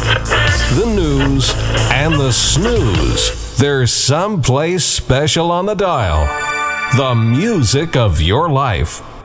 the news, and the snooze. There's someplace special on the dial. The music of your life.